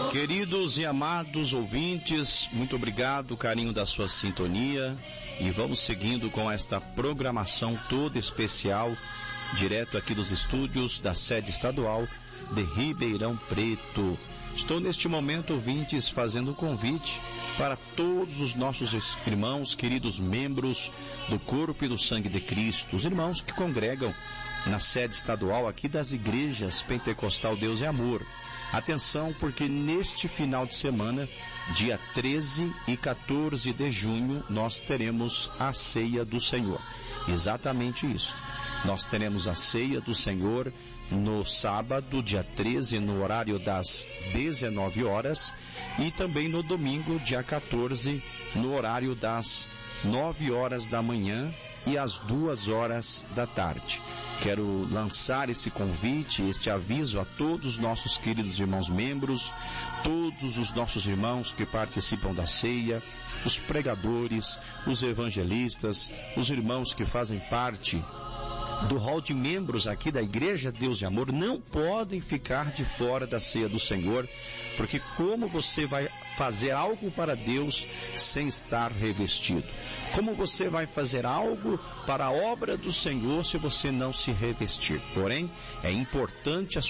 Queridos e amados ouvintes, muito obrigado, carinho da sua sintonia, e vamos seguindo com esta programação toda especial, direto aqui dos estúdios da sede estadual de Ribeirão Preto. Estou neste momento, ouvintes, fazendo um convite para todos os nossos irmãos, queridos membros do corpo e do sangue de Cristo, os irmãos que congregam na sede estadual aqui das igrejas Pentecostal Deus e Amor. Atenção, porque neste final de semana, dia 13 e 14 de junho, nós teremos a ceia do Senhor. Exatamente isso. Nós teremos a ceia do Senhor no sábado, dia 13, no horário das 19 horas, e também no domingo, dia 14, no horário das 9 horas da manhã e às 2 horas da tarde. Quero lançar esse convite, este aviso a todos os nossos queridos irmãos membros, todos os nossos irmãos que participam da ceia, os pregadores, os evangelistas, os irmãos que fazem parte do hall de membros aqui da Igreja Deus e Amor, não podem ficar de fora da ceia do Senhor, porque como você vai fazer algo para Deus sem estar revestido? Como você vai fazer algo para a obra do Senhor se você não se revestir? Porém, é importante a